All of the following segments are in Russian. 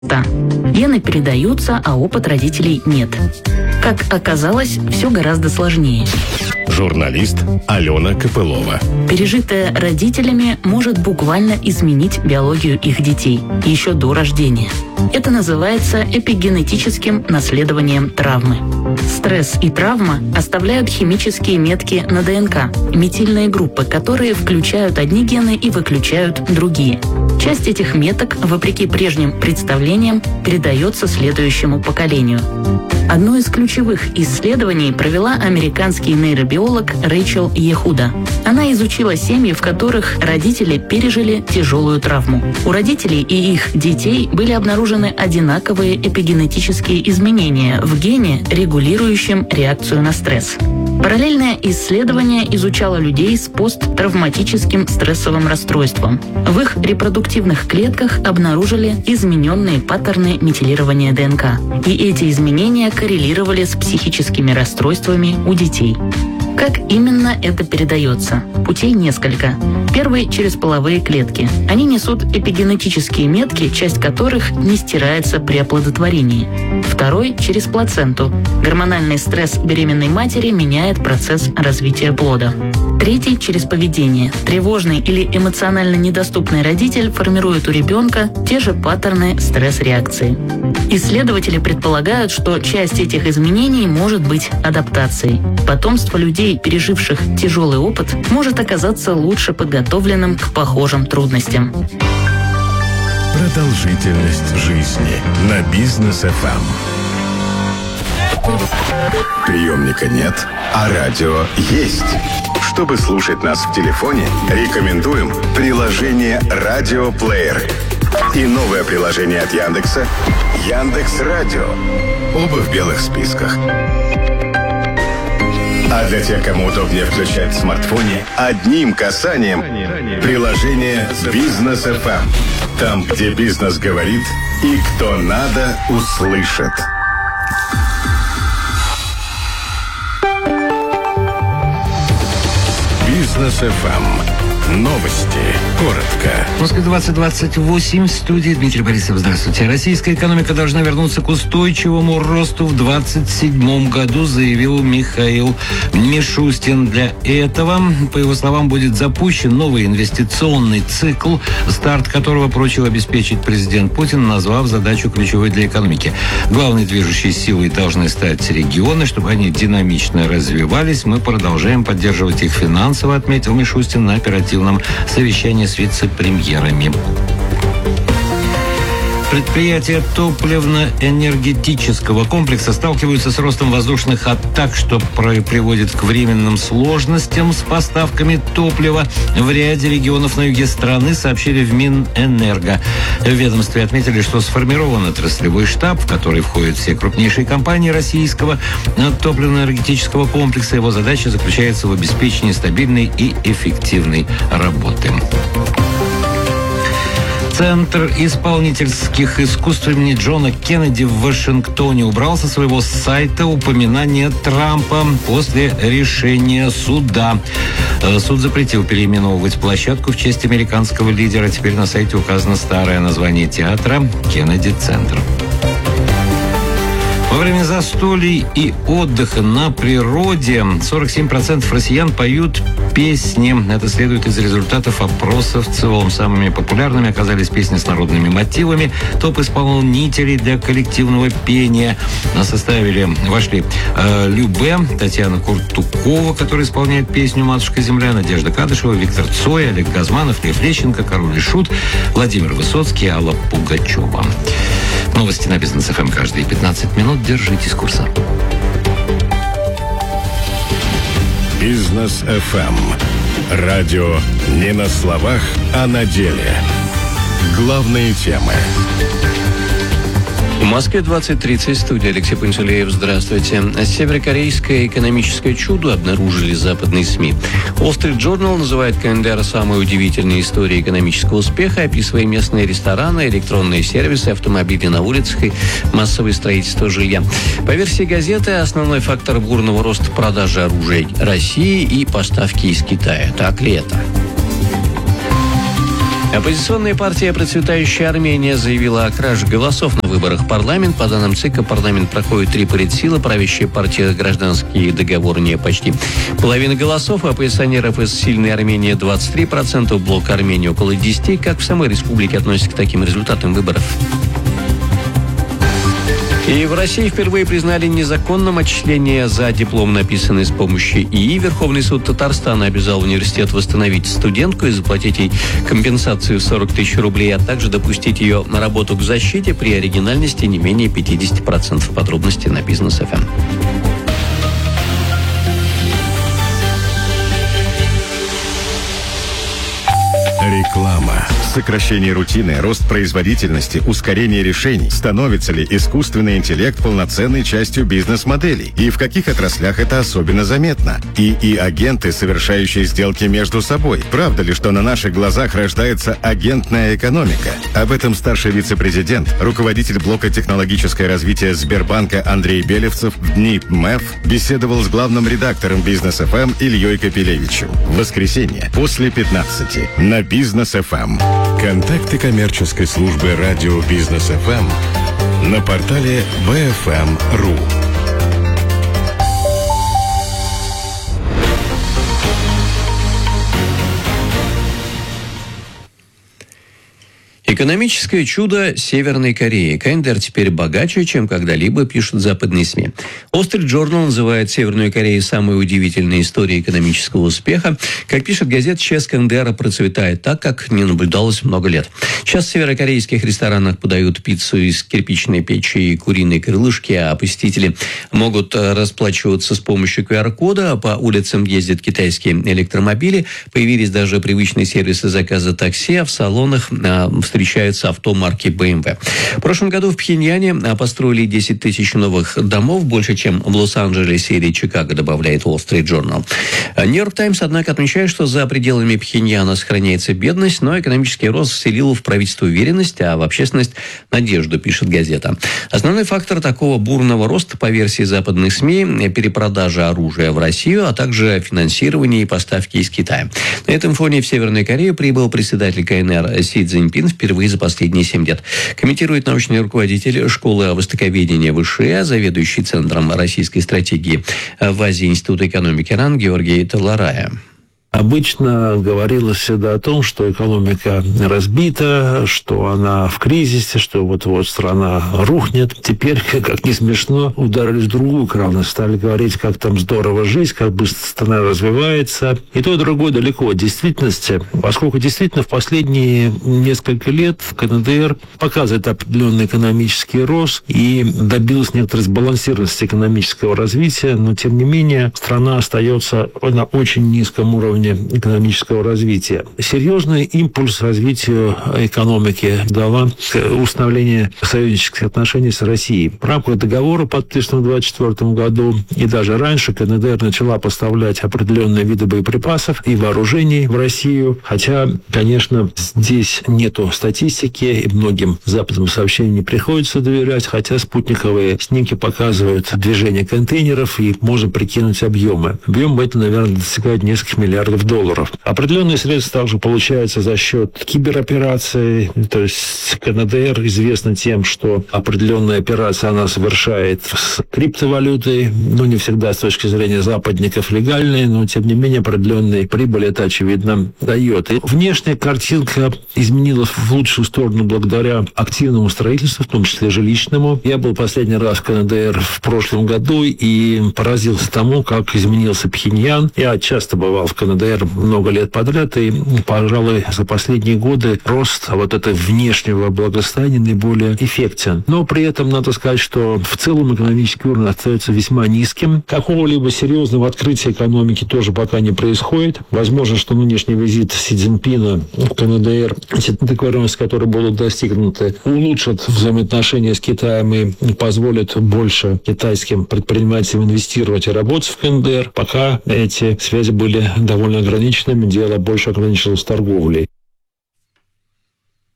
Гены передаются, а опыт родителей нет. Как оказалось, все гораздо сложнее. Журналист Алена Копылова. Пережитое родителями может буквально изменить биологию их детей еще до рождения. Это называется эпигенетическим наследованием травмы. Стресс и травма оставляют химические метки на ДНК, метильные группы, которые включают одни гены и выключают другие. Часть этих меток, вопреки прежним представлениям, передается следующему поколению. Одно из ключевых исследований провела американский нейробиолог Рэйчел Ехуда. Она изучила семьи, в которых родители пережили тяжелую травму. У родителей и их детей были обнаружены одинаковые эпигенетические изменения в гене, регулирующем реакцию на стресс. Параллельное исследование изучало людей с посттравматическим стрессовым расстройством. В их репродуктивных клетках обнаружили измененные паттерны метилирования ДНК. И эти изменения коррелировали с психическими расстройствами у детей. Как именно это передается? Путей несколько. Первый – через половые клетки. Они несут эпигенетические метки, часть которых не стирается при оплодотворении. Второй – через плаценту. Гормональный стресс беременной матери меняет процесс развития плода. Третий – через поведение. Тревожный или эмоционально недоступный родитель формирует у ребенка те же паттерны стресс-реакции. Исследователи предполагают, что часть этих изменений может быть адаптацией. Потомство людей, переживших тяжелый опыт, может оказаться лучше подготовленным к похожим трудностям. Продолжительность жизни на Бизнес ФМ. Приемника нет, а радио есть. Чтобы слушать нас в телефоне, рекомендуем приложение «Радиоплеер» и новое приложение от Яндекса «Яндекс.Радио». Оба в белых списках. А для тех, кому удобнее включать в смартфоне, одним касанием приложение «Бизнес ФМ». Там, где бизнес говорит и кто надо, услышит. Бизнес ФМ. Новости. Коротко. В Москве 20:28. В студии Дмитрий Борисов. Здравствуйте. Российская экономика должна вернуться к устойчивому росту в 2027 году, заявил Михаил Мишустин. Для этого, по его словам, будет запущен новый инвестиционный цикл, старт которого поручил обеспечить президент Путин, назвав задачу ключевой для экономики. Главной движущей силой должны стать регионы, чтобы они динамично развивались. Мы продолжаем поддерживать их финансово, отметил Мишустин на оперативном совещании с вице-премьерами. Предприятия топливно-энергетического комплекса сталкиваются с ростом воздушных атак, что приводит к временным сложностям с поставками топлива в ряде регионов на юге страны, сообщили в Минэнерго. В ведомстве отметили, что сформирован отраслевой штаб, в который входят все крупнейшие компании российского топливно-энергетического комплекса. Его задача заключается в обеспечении стабильной и эффективной работы. Центр исполнительских искусств имени Джона Кеннеди в Вашингтоне убрал со своего сайта упоминание Трампа после решения суда. Суд запретил переименовывать площадку в честь американского лидера. Теперь на сайте указано старое название театра «Кеннеди-центр». Во время застолий и отдыха на природе 47% россиян поют песни. Это следует из результатов опросов в целом. Самыми популярными оказались песни с народными мотивами. Топ-исполнителей для коллективного пения вошли Любэ, Татьяна Куртукова, которая исполняет песню «Матушка земля», Надежда Кадышева, Виктор Цой, Олег Газманов, Лев Лещенко, Король и Шут, Владимир Высоцкий, Алла Пугачева. Новости на Бизнес ФМ каждые 15 минут. Держитесь курса. Бизнес ФМ. Радио не на словах, а на деле. Главные темы. В Москве 20:30. Студия Алексей Пантелеев. Здравствуйте. Северокорейское экономическое чудо обнаружили западные СМИ. Wall Street Journal называет календарь самой удивительной историей экономического успеха, описывая местные рестораны, электронные сервисы, автомобили на улицах и массовое строительство жилья. По версии газеты, основной фактор бурного роста продажи оружия России и поставки из Китая. Так ли это? Оппозиционная партия «Процветающая Армения» заявила о краже голосов на выборах в парламент. По данным ЦИКа, парламент проходит 3 политсилы. Правящая партия «Гражданский договор» не почти половина голосов. Оппозиционеров из «Сильной Армении» 23%, блок Армении около 10%. Как в самой республике относятся к таким результатам выборов? И в России впервые признали незаконным отчисления за диплом, написанный с помощью ИИ. Верховный суд Татарстана обязал университет восстановить студентку и заплатить ей компенсацию в 40 тысяч рублей, а также допустить ее на работу к защите при оригинальности не менее 50%. Подробности на Бизнес ФМ. Реклама. Сокращение рутины, рост производительности, ускорение решений. Становится ли искусственный интеллект полноценной частью бизнес-моделей? И в каких отраслях это особенно заметно? ИИ-агенты, совершающие сделки между собой. Правда ли, что на наших глазах рождается агентная экономика? Об этом старший вице-президент, руководитель блока «Технологическое развитие» Сбербанка Андрей Белевцев в дни МЭФ беседовал с главным редактором Бизнес ФМ Ильей Капелевичем. В воскресенье после 15 на Бизнес ФМ. Контакты коммерческой службы радио Бизнес ФМ на портале bfm.ru. Экономическое чудо Северной Кореи. КНДР теперь богаче, чем когда-либо, пишут западные СМИ. Wall Street Journal называет Северную Корею самой удивительной историей экономического успеха. Как пишет газета, сейчас КНДР процветает так, как не наблюдалось много лет. Сейчас в северокорейских ресторанах подают пиццу из кирпичной печи и куриные крылышки, а посетители могут расплачиваться с помощью QR-кода. По улицам ездят китайские электромобили. Появились даже привычные сервисы заказа такси, а в салонах встречаются авто марки BMW. В прошлом году в Пхеньяне построили 10 тысяч новых домов, больше, чем в Лос-Анджелесе или Чикаго, добавляет Wall Street Journal. Нью-Йорк Таймс, однако, отмечает, что за пределами Пхеньяна сохраняется бедность, но экономический рост вселил в правительство уверенность, а в общественность надежду, пишет газета. Основной фактор такого бурного роста, по версии западных СМИ, перепродажа оружия в Россию, а также финансирование и поставки из Китая. На этом фоне в Северную Корею прибыл председатель КНР Си Цзиньпин впервые за последние 7 лет. Комментирует научный руководитель школы востоковедения ВШЭ, заведующий Центром российской стратегии в Азии Института экономики РАН Георгий Таларая. Обычно говорилось всегда о том, что экономика разбита, что она в кризисе, что вот-вот страна рухнет. Теперь, как ни смешно, ударили в другую крайность. Стали говорить, как там здорово жить, как быстро страна развивается. И то, и другое далеко от действительности, поскольку действительно в последние несколько лет КНДР показывает определенный экономический рост и добилась некоторой сбалансированности экономического развития, но, тем не менее, страна остается на очень низком уровне экономического развития. Серьезный импульс развитию экономики дала установление союзнических отношений с Россией. В рамках договора, подписанного в 1924 году, и даже раньше КНДР начала поставлять определенные виды боеприпасов и вооружений в Россию. Хотя, конечно, здесь нету статистики, и многим западным сообщениям не приходится доверять, хотя спутниковые снимки показывают движение контейнеров, и можно прикинуть объемы. Объем это, наверное, достигает нескольких миллиардов долларов. Определенные средства также получаются за счет киберопераций. То есть КНДР известна тем, что определенные операции она совершает с криптовалютой, но не всегда с точки зрения западников легальные, но тем не менее определенные прибыли это, очевидно, дает. И внешняя картинка изменилась в лучшую сторону благодаря активному строительству, в том числе жилищному. Я был последний раз в КНДР в прошлом году и поразился тому, как изменился Пхеньян. Я часто бывал в КНДР много лет подряд, и, пожалуй, за последние годы рост вот этого внешнего благосостояния наиболее эффектен. Но при этом надо сказать, что в целом экономический уровень остается весьма низким. Какого-либо серьезного открытия экономики тоже пока не происходит. Возможно, что нынешний визит Си Цзиньпина в КНДР, эти договоренности, которые будут достигнуты, улучшат взаимоотношения с Китаем и позволят больше китайским предпринимателям инвестировать и работать в КНДР. Пока эти связи были довольно ограниченными, дело больше ограничилось торговлей.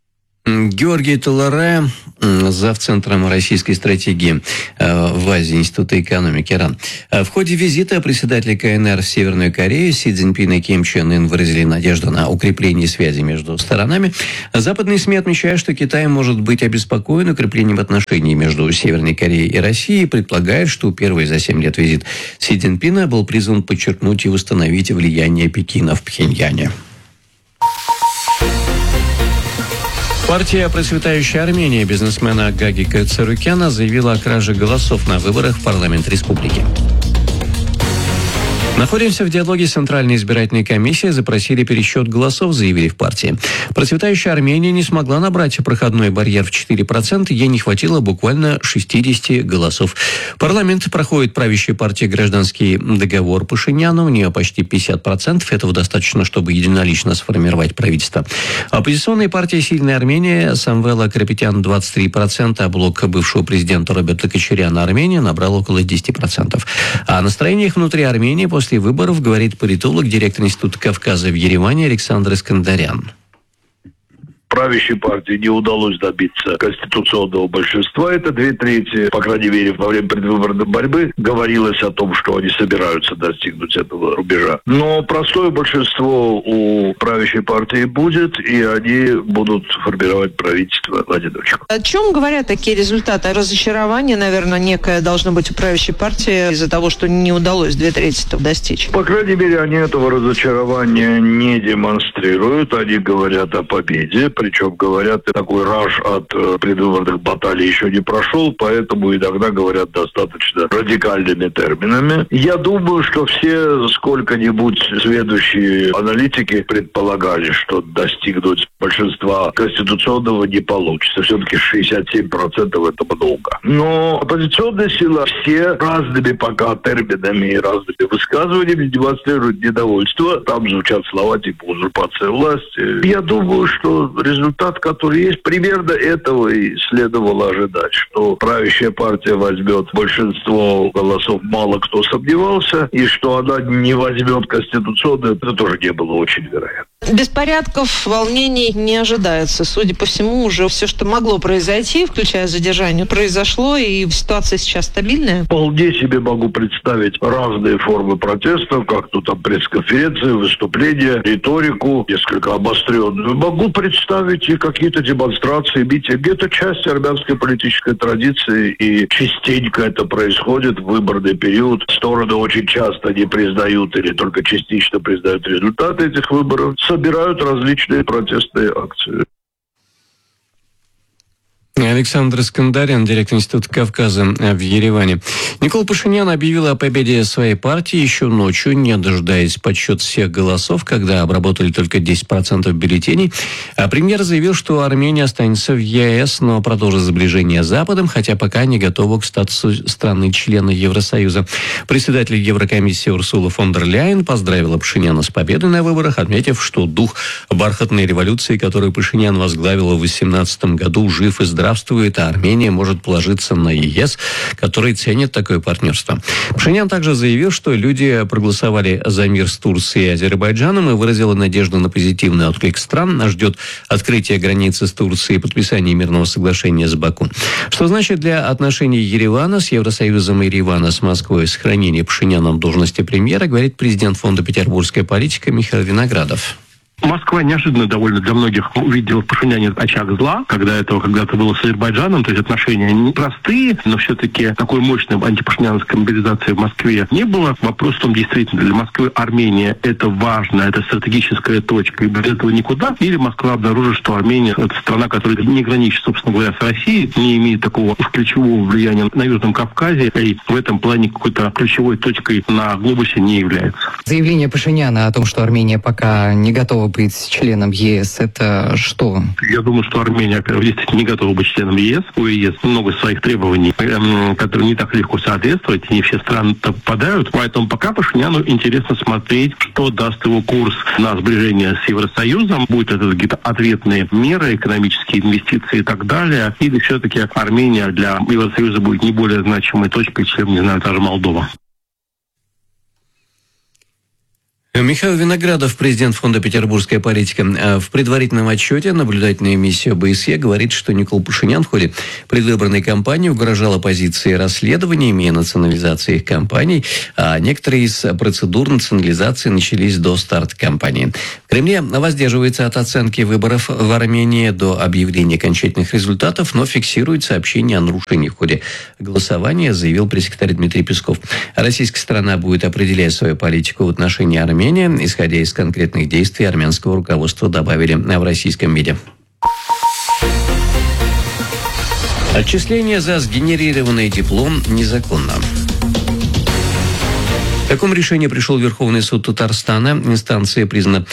Георгий Толаре, завцентром российской стратегии в Азии Института экономики РАН. В ходе визита председателя КНР в Северную Корею Си Цзиньпин и Ким Чен Ын выразили надежду на укрепление связи между сторонами. Западные СМИ отмечают, что Китай может быть обеспокоен укреплением отношений между Северной Кореей и Россией и предполагает, что первый за 7 лет визит Си Цзиньпина был призван подчеркнуть и восстановить влияние Пекина в Пхеньяне. Партия «Процветающая Армения» бизнесмена Гагика Царукяна заявила о краже голосов на выборах в парламент республики. Находимся в диалоге с Центральной избирательной комиссией, запросили пересчет голосов, заявили в партии. Процветающая Армения не смогла набрать проходной барьер в 4%, ей не хватило буквально 60 голосов. В парламенте проходит правящая партия «Гражданский договор» Пашиняна, у нее почти 50%, этого достаточно, чтобы единолично сформировать правительство. Оппозиционная партия «Сильная Армения» Самвела Карапетян 23%, а блок бывшего президента Роберта Кочаряна Армения набрал около 10%. О настроениях внутри Армении после выборов говорит политолог, директор Института Кавказа в Ереване Александр Искандарян. Правящей партии не удалось добиться конституционного большинства, это 2/3, по крайней мере, во время предвыборной борьбы говорилось о том, что они собираются достигнуть этого рубежа. Но простое большинство у правящей партии будет, и они будут формировать правительство в одиночку. О чем говорят такие результаты? Разочарование, наверное, некое должно быть у правящей партии из-за того, что не удалось 2/3 достичь. По крайней мере, они этого разочарования не демонстрируют, они говорят о победе. Причем говорят, такой раж от предвыборных баталий еще не прошел, поэтому иногда говорят достаточно радикальными терминами. Я думаю, что все сколько-нибудь сведущие аналитики предполагали, что достигнуть большинства конституционного не получится. Все-таки 67% это много. Но оппозиционные силы все разными пока терминами и разными высказываниями демонстрируют недовольство. Там звучат слова типа узурпация власти. Я думаю, что результат, который есть, примерно этого и следовало ожидать, что правящая партия возьмет большинство голосов, мало кто сомневался, и что она не возьмет конституционную, это тоже не было очень вероятно. Беспорядков, волнений не ожидается. Судя по всему, уже все, что могло произойти, включая задержание, произошло, и ситуация сейчас стабильная? Вполне себе могу представить разные формы протестов, как там пресс-конференции, выступления, риторику, несколько обостренную. Могу представить и какие-то демонстрации, митинги. Это часть армянской политической традиции, и частенько это происходит в выборный период. Стороны очень часто не признают или только частично признают результаты этих выборов, собирают различные протестные акции. Александр Искандарян, директор Института Кавказа в Ереване. Никол Пашинян объявил о победе своей партии еще ночью, не дожидаясь подсчет всех голосов, когда обработали только 10% бюллетеней. А премьер заявил, что Армения останется в ЕС, но продолжит сближение с Западом, хотя пока не готова к статусу страны-члена Евросоюза. Председатель Еврокомиссии Урсула фон дер Ляйен поздравила Пашиняна с победой на выборах, отметив, что дух бархатной революции, которую Пашинян возглавил в 2018 году, жив и здравствует, а Армения может положиться на ЕС, который ценит такое партнерство. Пашинян также заявил, что люди проголосовали за мир с Турцией и Азербайджаном и выразила надежду на позитивный отклик стран. Нас ждет открытие границы с Турцией и подписание мирного соглашения с Баку. Что значит для отношений Еревана с Евросоюзом и Еревана с Москвой сохранение Пашиняном должности премьера, говорит президент Фонда «Петербургская политика» Михаил Виноградов. Москва неожиданно довольно для многих увидела в Пашиняне очаг зла, когда этого когда-то было с Азербайджаном, то есть отношения непростые, но все-таки такой мощной антипашиняновской мобилизации в Москве не было. Вопрос в том, действительно, для Москвы Армения это важно, это стратегическая точка, и без этого никуда. Или Москва обнаружит, что Армения это страна, которая не граничит, собственно говоря, с Россией, не имеет такого ключевого влияния на Южном Кавказе, и в этом плане какой-то ключевой точкой на глобусе не является. Заявление Пашиняна о том, что Армения пока не готова быть членом ЕС, это что? Я думаю, что Армения, во-первых, действительно не готова быть членом ЕС. У ЕС много своих требований, которые не так легко соответствовать, и не все страны попадают. Поэтому пока Пашиняну интересно смотреть, что даст его курс на сближение с Евросоюзом. Будут это какие-то ответные меры, экономические инвестиции и так далее. Или все-таки Армения для Евросоюза будет не более значимой точкой, чем, не знаю, даже Молдова. Михаил Виноградов, президент фонда «Петербургская политика». В предварительном отчете наблюдательная миссия ОБСЕ говорит, что Никол Пашинян в ходе предвыборной кампании угрожал оппозиции расследованиями и национализацией их кампаний, а некоторые из процедур национализации начались до старта кампании. В Кремле воздерживается от оценки выборов в Армении до объявления окончательных результатов, но фиксирует сообщение о нарушении в ходе голосования, заявил пресс-секретарь Дмитрий Песков. Российская сторона будет определять свою политику в отношении Армении, исходя из конкретных действий армянского руководства, добавили в российском МИДе. Отчисление за сгенерированный диплом незаконно. К такому решению пришел Верховный суд Татарстана. Инстанция признала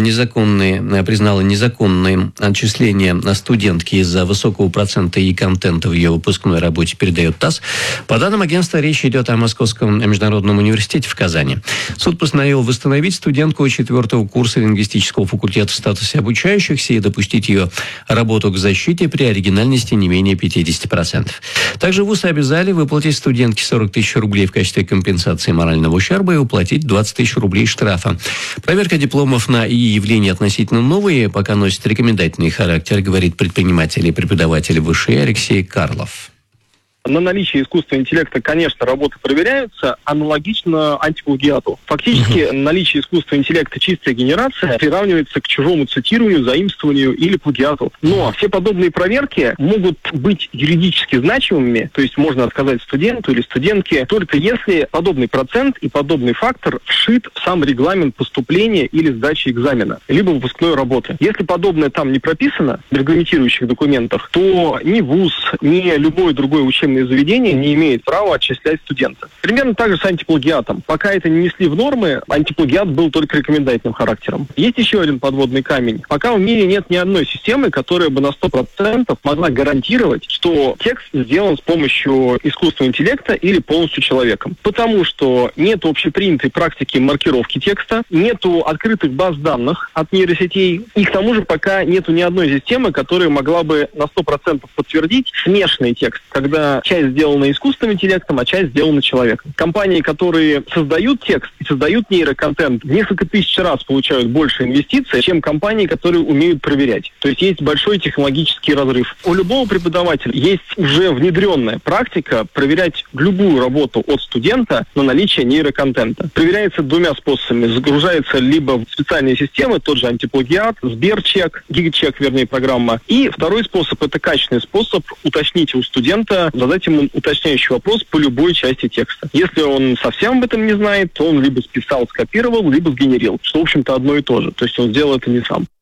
незаконным отчисление студентки из-за высокого процента и контента в ее выпускной работе, передает ТАСС. По данным агентства, речь идет о Московском международном университете в Казани. Суд постановил восстановить студентку 4-го курса лингвистического факультета в статусе обучающихся и допустить ее работу к защите при оригинальности не менее 50%. Также вузы обязали выплатить студентке 40 тысяч рублей в качестве компенсации морального ущерба и уплатить 20 тысяч рублей штрафа. Проверка дипломов на ИИ явления относительно новые, пока носит рекомендательный характер, говорит предприниматель и преподаватель ВШЭ Алексей Карлов. На наличие искусственного интеллекта, конечно, работы проверяются, аналогично антиплагиату. Фактически наличие искусственного интеллекта, чистая генерация, приравнивается к чужому цитированию, заимствованию или плагиату. Но все подобные проверки могут быть юридически значимыми, то есть можно отказать студенту или студентке, только если подобный процент и подобный фактор вшит в сам регламент поступления или сдачи экзамена, либо выпускной работы. Если подобное там не прописано в регламентирующих документах, то ни вуз, ни любое другое учебное заведение не имеет права отчислять студента. Примерно так же с антиплагиатом. Пока это не несли в нормы, антиплагиат был только рекомендательным характером. Есть еще один подводный камень. Пока в мире нет ни одной системы, которая бы на 100% могла гарантировать, что текст сделан с помощью искусственного интеллекта или полностью человеком. Потому что нет общепринятой практики маркировки текста, нету открытых баз данных от нейросетей, и к тому же пока нету ни одной системы, которая могла бы на 100% подтвердить смешанный текст, когда часть сделана искусственным интеллектом, а часть сделана человеком. Компании, которые создают текст и создают нейроконтент, в несколько тысяч раз получают больше инвестиций, чем компании, которые умеют проверять. То есть есть большой технологический разрыв. У любого преподавателя есть уже внедренная практика проверять любую работу от студента на наличие нейроконтента. Проверяется двумя способами. Загружается либо в специальные системы, тот же антиплагиат, Сберчек, Гигачек, вернее, программа. И второй способ – это качественный способ уточнить у студента, задать ему уточняющий вопрос по любой части текста. Если он совсем об этом не знает, то он либо списал, скопировал, либо сгенерил, что, в общем-то, одно и то же. То есть он сделал это не сам.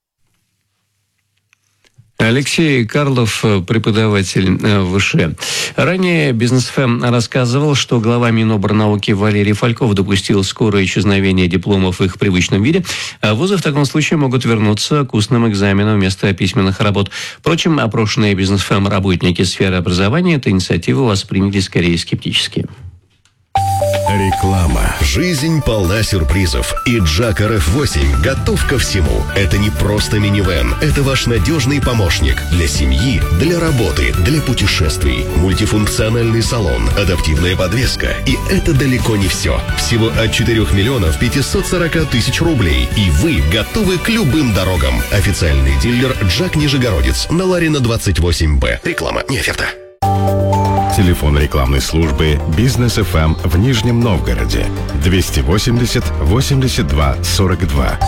Алексей Карлов, преподаватель ВШЭ. Ранее Бизнес.ФМ рассказывал, что глава Минобрнауки Валерий Фальков допустил скорое исчезновение дипломов в их привычном виде, а вузы в таком случае могут вернуться к устным экзаменам вместо письменных работ. Впрочем, опрошенные Бизнес.ФМ работники сферы образования эту инициативу восприняли скорее скептически. Реклама. Жизнь полна сюрпризов. И Джак RF8 готов ко всему. Это не просто минивэн. Это ваш надежный помощник. Для семьи, для работы, для путешествий. Мультифункциональный салон, адаптивная подвеска. И это далеко не все. Всего от 4 миллионов 540 тысяч рублей. И вы готовы к любым дорогам. Официальный дилер Джак Нижегородец. На Ларина 28Б. Реклама, не оферта. Телефон рекламной службы «Бизнес ФМ» в Нижнем Новгороде 280 82 42.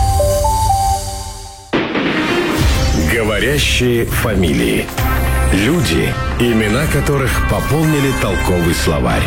Говорящие фамилии. Люди, имена которых пополнили толковый словарь.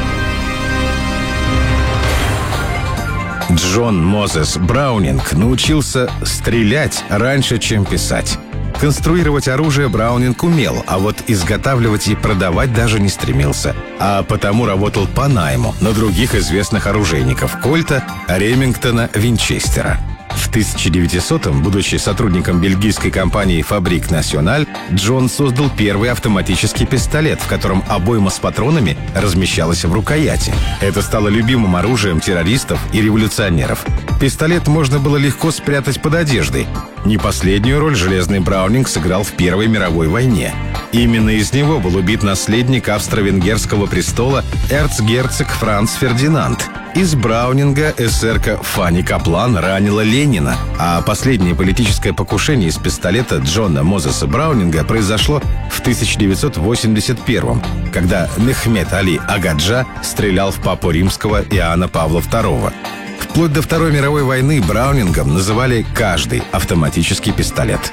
Джон Мозес Браунинг научился стрелять раньше, чем писать. Конструировать оружие Браунинг умел, а вот изготавливать и продавать даже не стремился. А потому работал по найму на других известных оружейников – Кольта, Ремингтона, Винчестера. В 1900-м, будучи сотрудником бельгийской компании «Фабрик Националь», Джон создал первый автоматический пистолет, в котором обойма с патронами размещалась в рукояти. Это стало любимым оружием террористов и революционеров. Пистолет можно было легко спрятать под одеждой. Не последнюю роль железный Браунинг сыграл в Первой мировой войне. Именно из него был убит наследник австро-венгерского престола эрцгерцог Франц Фердинанд. Из Браунинга эсерка Фанни Каплан ранила Ленина, а последнее политическое покушение из пистолета Джона Мозеса Браунинга произошло в 1981-м, когда Мехмед Али Агаджа стрелял в папу римского Иоанна Павла II. Вплоть до Второй мировой войны Браунингом называли каждый автоматический пистолет.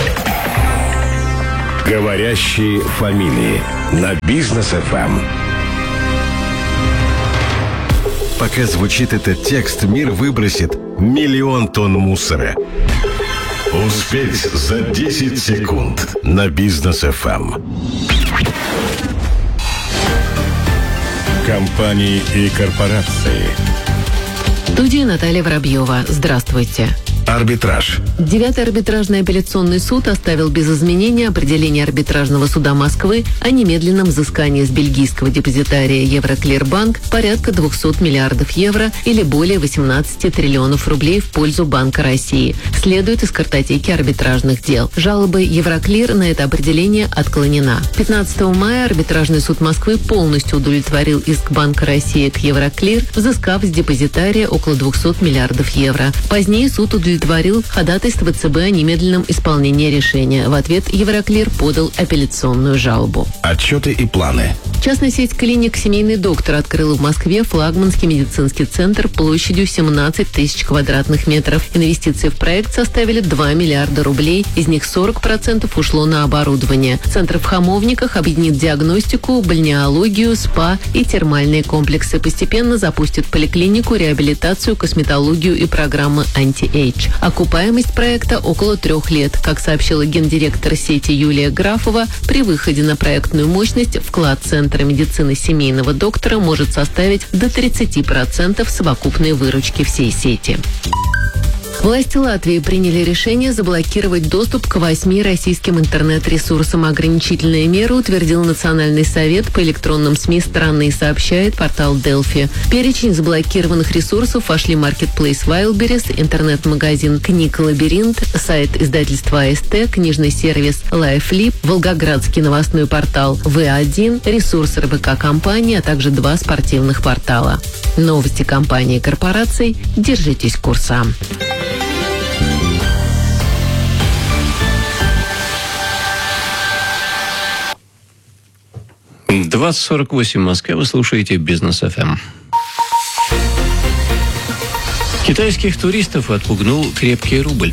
Говорящие фамилии на Бизнес ФМ. Пока звучит этот текст, мир выбросит 1 миллион тонн мусора. Успеть за 10 секунд на Бизнес ФМ. Компании и корпорации. В студии Наталья Воробьева. Здравствуйте. Арбитраж. 9-й арбитражный апелляционный суд оставил без изменения определение арбитражного суда Москвы о немедленном взыскании с бельгийского депозитария Евроклирбанк порядка 200 миллиардов евро или более 18 триллионов рублей в пользу Банка России. Следует из картотеки арбитражных дел. Жалобы Евроклир на это определение отклонена. 15 мая арбитражный суд Москвы полностью удовлетворил иск Банка России к Евроклир, взыскав с депозитария около 200 миллиардов евро. Позднее суд удовлетворил ходатайство ЦБ о немедленном исполнении решения. В ответ Евроклир подал апелляционную жалобу. Отчеты и планы. Частная сеть клиник «Семейный доктор» открыла в Москве флагманский медицинский центр площадью 17 тысяч квадратных метров. Инвестиции в проект составили 2 миллиарда рублей. Из них 40% ушло на оборудование. Центр в Хамовниках объединит диагностику, бальнеологию, спа и термальные комплексы. Постепенно запустит поликлинику, реабилитацию, косметологию и программы «Анти-Эйдж». Окупаемость проекта около 3 лет. Как сообщила гендиректор сети Юлия Графова, при выходе на проектную мощность вклад Центра медицины семейного доктора может составить до 30% совокупной выручки всей сети. Власти Латвии приняли решение заблокировать доступ к 8 российским интернет-ресурсам. Ограничительные меры утвердил Национальный совет по электронным СМИ страны, сообщает портал Delphi. В перечень заблокированных ресурсов вошли маркетплейс Wildberries, интернет-магазин Книг Лабиринт, сайт издательства АСТ, книжный сервис LifeLib, волгоградский новостной портал В1, ресурс РБК компании, а также 2 спортивных портала. Новости компании и корпораций. Держитесь курса. 20:48 в Москве. Вы слушаете Бизнес ФМ. Китайских туристов отпугнул крепкий рубль.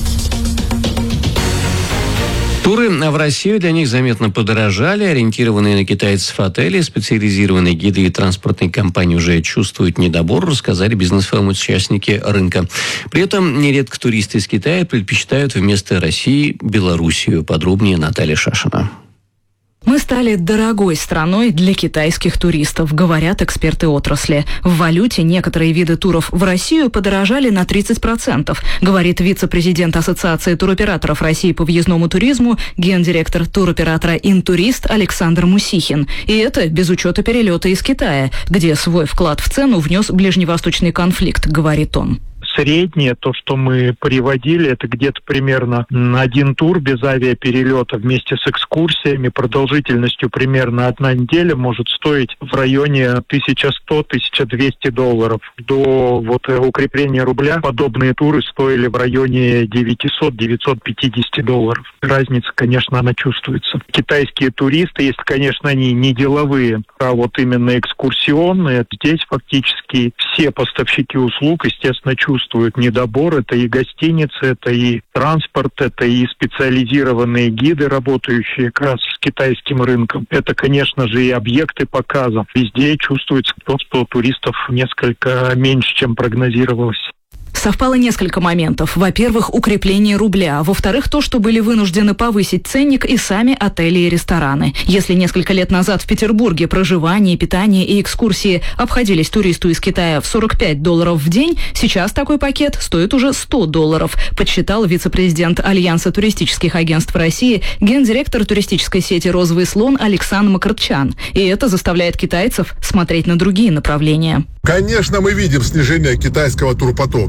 Туры в Россию для них заметно подорожали. Ориентированные на китайцев отели, специализированные гиды и транспортные компании уже чувствуют недобор, рассказали бизнес-участники рынка. При этом нередко туристы из Китая предпочитают вместо России Белоруссию. Подробнее Наталья Шашина. Мы стали дорогой страной для китайских туристов, говорят эксперты отрасли. В валюте некоторые виды туров в Россию подорожали на 30%, говорит вице-президент Ассоциации туроператоров России по въездному туризму, гендиректор туроператора «Интурист» Александр Мусихин. И это без учета перелета из Китая, где свой вклад в цену внес ближневосточный конфликт, говорит он. Среднее, то, что мы приводили, это где-то примерно на один тур без авиаперелета вместе с экскурсиями продолжительностью примерно 1 неделя может стоить в районе $1100-1200. До укрепления рубля подобные туры стоили в районе $900-950. Разница, конечно, она чувствуется. Китайские туристы, если, конечно, они не деловые, а вот именно экскурсионные, здесь фактически все поставщики услуг, естественно, чувствуют недобор. Это и гостиницы, это и транспорт, это и специализированные гиды, работающие как раз с китайским рынком. Это, конечно же, и объекты показов. Везде чувствуется то, что туристов несколько меньше, чем прогнозировалось. Совпало несколько моментов. Во-первых, укрепление рубля. Во-вторых, то, что были вынуждены повысить ценник и сами отели и рестораны. Если несколько лет назад в Петербурге проживание, питание и экскурсии обходились туристу из Китая в $45 в день, сейчас такой пакет стоит уже $100, подсчитал вице-президент Альянса туристических агентств России, гендиректор туристической сети «Розовый слон» Александр Макарчан. И это заставляет китайцев смотреть на другие направления. Конечно, мы видим снижение китайского турпотока.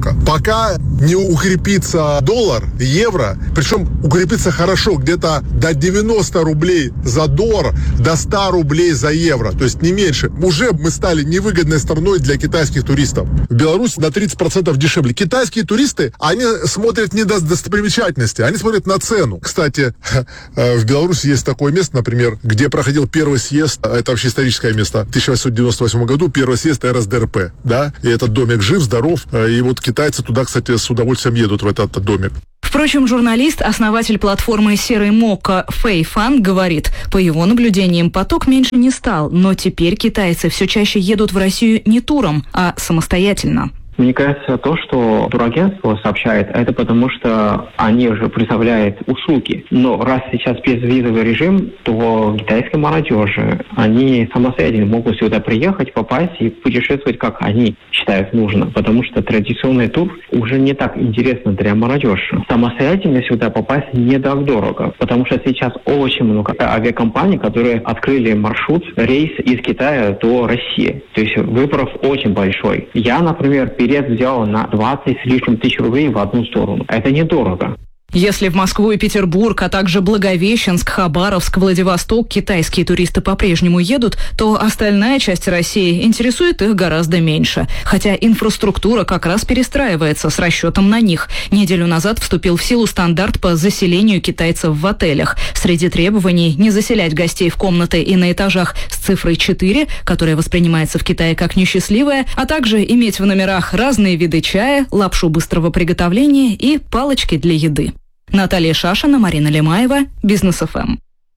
плохо. Пока не укрепится доллар, евро, причем укрепится хорошо, где-то до 90 рублей за доллар, до 100 рублей за евро, то есть не меньше. Уже мы стали невыгодной страной для китайских туристов. В Беларуси на 30% дешевле. Китайские туристы, они смотрят не на достопримечательности, они смотрят на цену. Кстати, в Беларуси есть такое место, например, где проходил первый съезд, это вообще историческое место, в 1898 году, первый съезд РСДРП, да, и этот домик жив, здоров, и вот китайцы туда, кстати, с удовольствием едут в этот домик. Впрочем, журналист, основатель платформы «Серый Мокко» Фэй Фан говорит, по его наблюдениям, поток меньше не стал, но теперь китайцы все чаще едут в Россию не туром, а самостоятельно. Мне кажется, то, что турагентство сообщает, это потому, что они уже представляют услуги. Но раз сейчас безвизовый режим, то китайская молодежь, они самостоятельно могут сюда приехать, попасть и путешествовать, как они считают нужно. Потому что традиционный тур уже не так интересно для молодежи. Самостоятельно сюда попасть не так дорого. Потому что сейчас очень много авиакомпаний, которые открыли маршрут, рейс из Китая до России. То есть выбор очень большой. Я, например, билет взял на 20 с лишним тысяч рублей в одну сторону. Это недорого. Если в Москву и Петербург, а также Благовещенск, Хабаровск, Владивосток китайские туристы по-прежнему едут, то остальная часть России интересует их гораздо меньше. Хотя инфраструктура как раз перестраивается с расчетом на них. Неделю назад вступил в силу стандарт по заселению китайцев в отелях. Среди требований не заселять гостей в комнаты и на этажах с цифрой 4, которая воспринимается в Китае как несчастливая, а также иметь в номерах разные виды чая, лапшу быстрого приготовления и палочки для еды. Наталья Шашина, Марина Лемаева, Бизнес ФМ.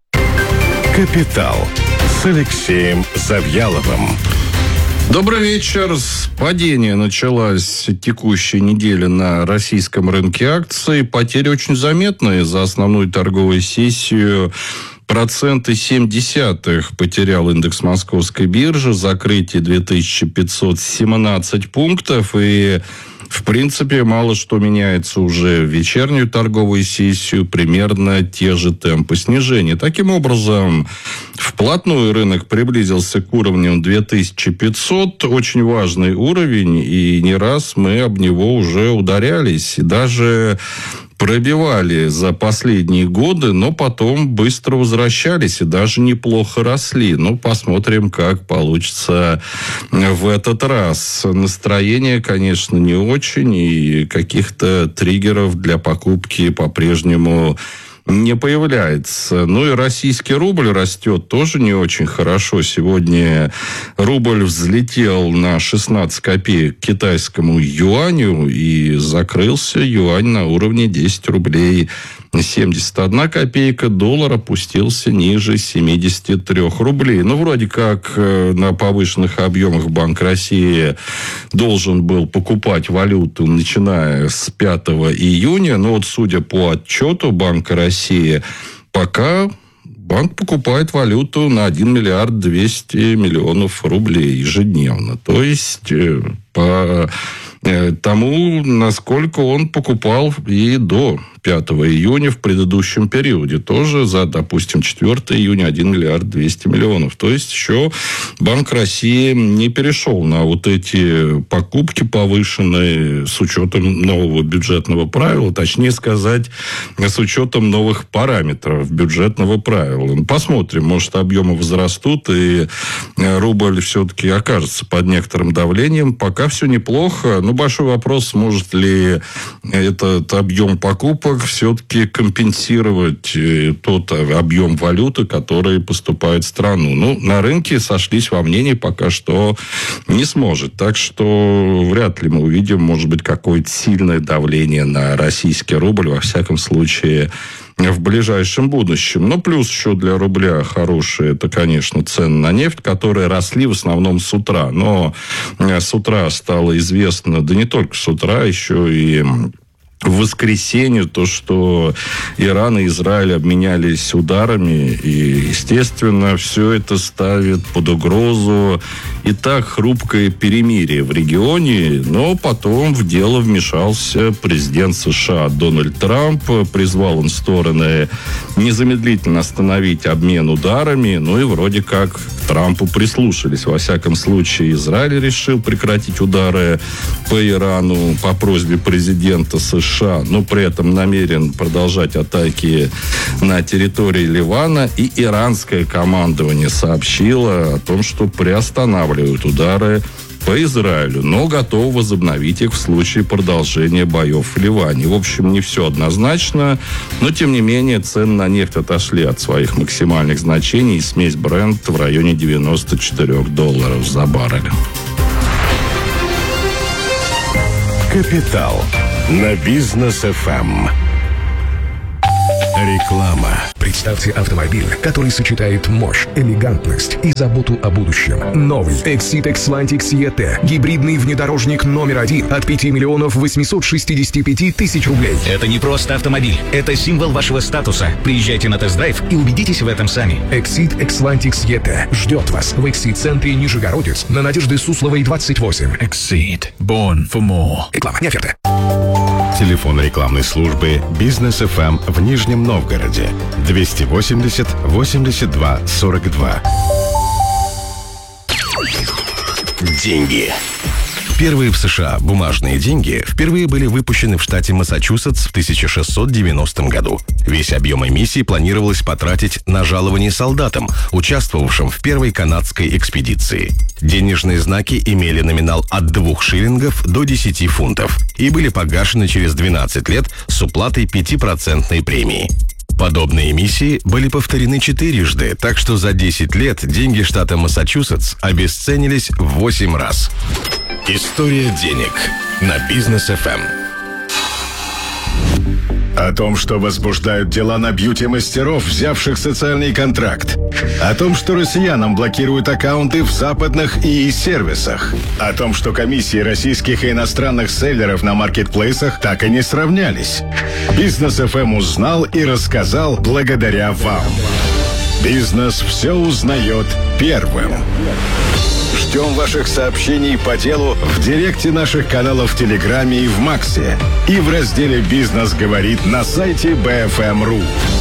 Капитал с Алексеем Завьяловым. Добрый вечер. Падение началось текущей недели на российском рынке акций. Потери очень заметные. За основную торговую сессию 0,7% потерял индекс Московской биржи. Закрытие 2517 пунктов. И в принципе, мало что меняется уже в вечернюю торговую сессию. Примерно те же темпы снижения. Таким образом, вплотную рынок приблизился к уровню 2500. Очень важный уровень. И не раз мы об него уже ударялись. И даже пробивали за последние годы, но потом быстро возвращались и даже неплохо росли. Ну, посмотрим, как получится в этот раз. Настроение, конечно, не очень, и каких-то триггеров для покупки по-прежнему не появляется. Ну и российский рубль растет тоже не очень хорошо. Сегодня рубль взлетел на 16 копеек к китайскому юаню и закрылся юань на уровне 10 рублей 71 копейка. Доллар опустился ниже 73 рублей. Ну, вроде как на повышенных объемах Банк России должен был покупать валюту, начиная с 5 июня. Но вот, судя по отчету Банка России, пока банк покупает валюту на 1 миллиард 200 миллионов рублей ежедневно. То есть по тому, насколько он покупал и до 5 июня в предыдущем периоде. Тоже за, допустим, 4 июня 1 миллиард 200 миллионов. То есть еще Банк России не перешел на вот эти покупки повышенные с учетом нового бюджетного правила. Точнее сказать, с учетом новых параметров бюджетного правила. Посмотрим, может, объемы возрастут и рубль все-таки окажется под некоторым давлением. Пока все неплохо. Но большой вопрос, сможет ли этот объем покупок все-таки компенсировать тот объем валюты, который поступает в страну. Ну, на рынке сошлись во мнении пока что не сможет. Так что вряд ли мы увидим, может быть, какое-то сильное давление на российский рубль, во всяком случае, в ближайшем будущем. Но плюс еще для рубля хорошие, это, конечно, цены на нефть, которые росли в основном с утра. Но с утра стало известно, да не только с утра, еще и в воскресенье, то, что Иран и Израиль обменялись ударами, и, естественно, все это ставит под угрозу и так хрупкое перемирие в регионе. Но потом в дело вмешался президент США Дональд Трамп. Призвал он стороны незамедлительно остановить обмен ударами, ну и вроде как к Трампу прислушались. Во всяком случае, Израиль решил прекратить удары по Ирану по просьбе президента США, но при этом намерен продолжать атаки на территории Ливана, и иранское командование сообщило о том, что приостанавливают удары по Израилю, но готов возобновить их в случае продолжения боев в Ливане. В общем, не все однозначно, но, тем не менее, цены на нефть отошли от своих максимальных значений, и смесь Brent в районе $94 за баррель. Капитал на Бизнес-ФМ. Реклама. Представьте автомобиль, который сочетает мощь, элегантность и заботу о будущем. Новый Exit Xlantic ET. Гибридный внедорожник номер 1 от 5 865 000 рублей. Это не просто автомобиль. Это символ вашего статуса. Приезжайте на тест-драйв и убедитесь в этом сами. Exit Xlantic ET ждет вас в Exit-центре Нижегородец на Надежды Сусловой, 28. Exit. Born for more. Реклама, не оферта. Телефон рекламной службы «Бизнес-ФМ» в Нижнем Новгороде 280 82 42. Деньги. Первые в США бумажные деньги впервые были выпущены в штате Массачусетс в 1690 году. Весь объем эмиссии планировалось потратить на жалование солдатам, участвовавшим в первой канадской экспедиции. Денежные знаки имели номинал от 2 шиллингов до 10 фунтов и были погашены через 12 лет с уплатой 5% премии. Подобные эмиссии были повторены 4-жды, так что за 10 лет деньги штата Массачусетс обесценились в 8 раз. История денег на Бизнес-ФМ. О том, что возбуждают дела на бьюти-мастеров, взявших социальный контракт. О том, что россиянам блокируют аккаунты в западных ИИ-сервисах. О том, что комиссии российских и иностранных селлеров на маркетплейсах так и не сравнялись. Бизнес-ФМ узнал и рассказал благодаря вам. Бизнес все узнает первым. Ждем ваших сообщений по делу в директе наших каналов в Телеграме и в Максе. И в разделе «Бизнес говорит» на сайте BFM.ru.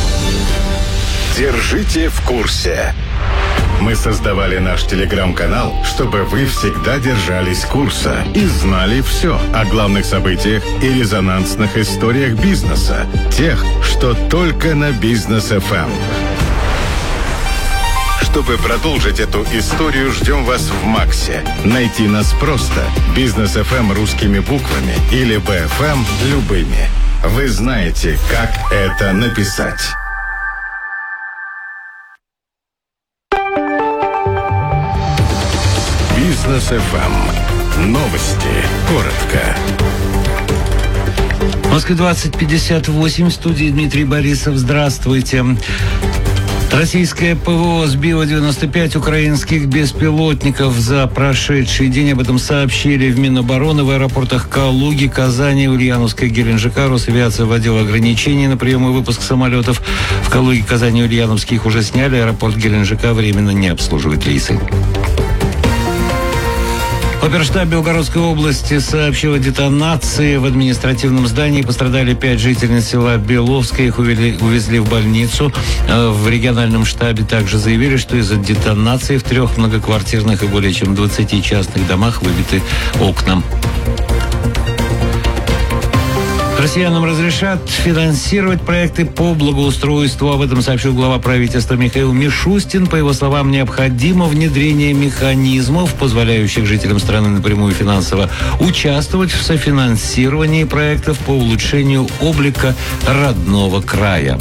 Держите в курсе. Мы создавали наш телеграм-канал, чтобы вы всегда держались курса и знали все о главных событиях и резонансных историях бизнеса. Тех, что только на Бизнес-ФМ. Чтобы продолжить эту историю, ждем вас в Максе. Найти нас просто. Бизнес-ФМ русскими буквами или БФМ любыми. Вы знаете, как это написать. Бизнес-ФМ. Новости. Коротко. В Москве 20:58. В студии Дмитрий Борисов. Здравствуйте. Российское ПВО сбило 95 украинских беспилотников за прошедший день. Об этом сообщили в Минобороны. В аэропортах Калуги, Казани, Ульяновска, Геленджика. Росавиация вводила ограничения на прием и выпуск самолетов. В Калуге, Казани и Ульяновске их уже сняли. Аэропорт Геленджика временно не обслуживает рейсы. Оперштаб Белгородской области сообщил о детонации в административном здании. Пострадали 5 жительниц села Беловское. Их увезли в больницу. В региональном штабе также заявили, что из-за детонации в 3 многоквартирных и более чем 20 частных домах выбиты окна. Россиянам разрешат финансировать проекты по благоустройству. Об этом сообщил глава правительства Михаил Мишустин. По его словам, необходимо внедрение механизмов, позволяющих жителям страны напрямую финансово участвовать в софинансировании проектов по улучшению облика родного края.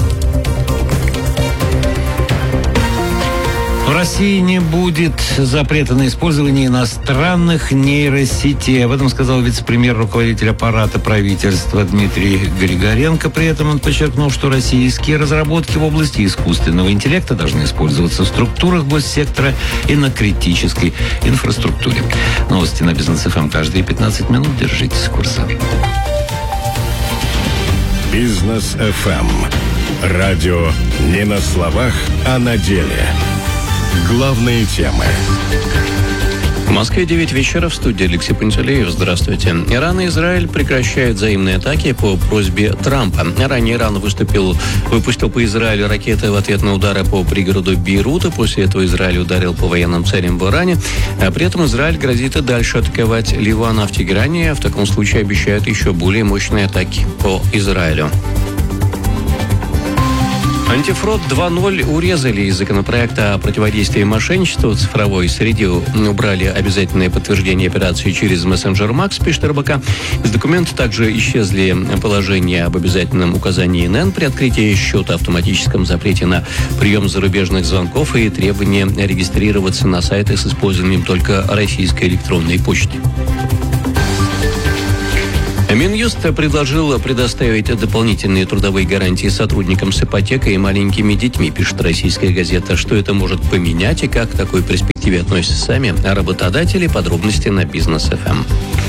В России не будет запрета на использование иностранных нейросетей. Об этом сказал вице-премьер, руководитель аппарата правительства Дмитрий Григоренко. При этом он подчеркнул, что российские разработки в области искусственного интеллекта должны использоваться в структурах госсектора и на критической инфраструктуре. Новости на Бизнес-ФМ каждые 15 минут. Держитесь курса. Бизнес-ФМ. Радио не на словах, а на деле. Главные темы. В Москве 9 вечера, в студии Алексей Пантелеев. Здравствуйте. Иран и Израиль прекращают взаимные атаки по просьбе Трампа. Ранее Иран выпустил по Израилю ракеты в ответ на удары по пригороду Бейрута. После этого Израиль ударил по военным целям в Иране. А при этом Израиль грозит и дальше атаковать Ливан, а в Тегеране в таком случае обещают еще более мощные атаки по Израилю. Антифрод 2.0 урезали из законопроекта о противодействии мошенничеству в цифровой среде. Убрали обязательное подтверждение операции через мессенджер Макс, пишет РБК. Из документа также исчезли положения об обязательном указании ИНН при открытии счета, автоматическом запрете на прием зарубежных звонков и требования регистрироваться на сайтах с использованием только российской электронной почты. Минюст предложил предоставить дополнительные трудовые гарантии сотрудникам с ипотекой и маленькими детьми, пишет российская газета. Что это может поменять и как к такой перспективе относятся сами работодатели? Подробности на Бизнес.ФМ.